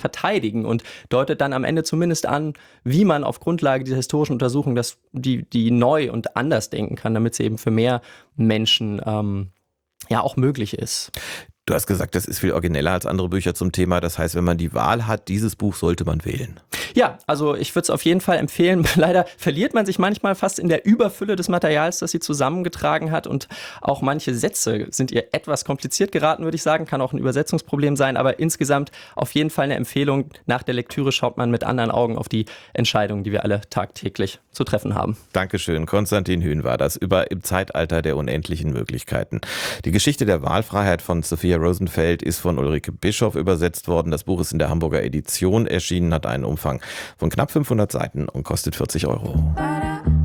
verteidigen und deutet dann am Ende zumindest an, wie man auf Grundlage dieser historischen Untersuchung die neu und anders denken kann, damit sie eben für mehr Menschen auch möglich ist. Du hast gesagt, das ist viel origineller als andere Bücher zum Thema. Das heißt, wenn man die Wahl hat, dieses Buch sollte man wählen. Ja, also ich würde es auf jeden Fall empfehlen. Leider verliert man sich manchmal fast in der Überfülle des Materials, das sie zusammengetragen hat. Und auch manche Sätze sind ihr etwas kompliziert geraten, würde ich sagen. Kann auch ein Übersetzungsproblem sein. Aber insgesamt auf jeden Fall eine Empfehlung. Nach der Lektüre schaut man mit anderen Augen auf die Entscheidungen, die wir alle tagtäglich zu treffen haben. Dankeschön. Konstantin Hühn war das über Im Zeitalter der unendlichen Möglichkeiten. Die Geschichte der Wahlfreiheit von Sophia Rosenfeld ist von Ulrike Bischoff übersetzt worden. Das Buch ist in der Hamburger Edition erschienen, hat einen Umfang von knapp 500 Seiten und kostet 40 €.